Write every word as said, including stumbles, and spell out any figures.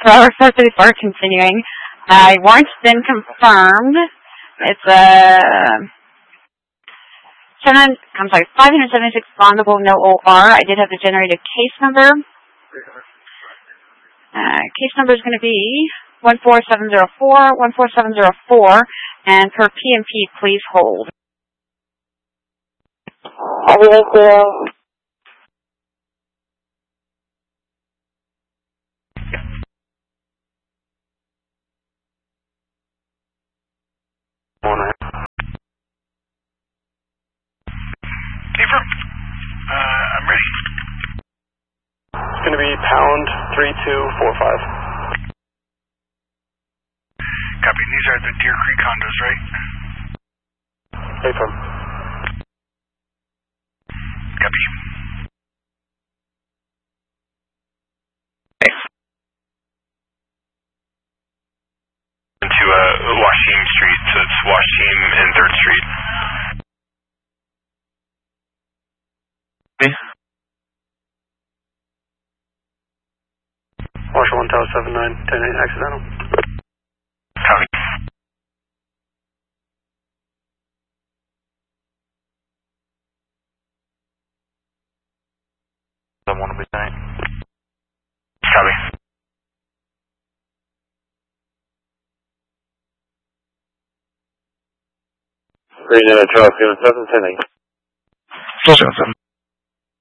Forever four thirty-four, continuing. Uh, warrant's been confirmed. It's a seven, I'm sorry, five seventy-six bondable, no O R. I did have to generate a case number. Uh, case number is going to be one four seven zero four, one four seven zero four, and per P M P, please hold. Thank you. Affirm. Uh, I'm ready. It's going to be pound three two four five. Copy. These are the Deer Creek condos, right? Affirm. Copy. To uh, Washington Street, so it's Washington and third Street. Marshall one Tower seven nine, ten eight accidental. Copy. Don't want to be tonight. Copy. Green Nano Charles, seven ten eight. Still seven seven.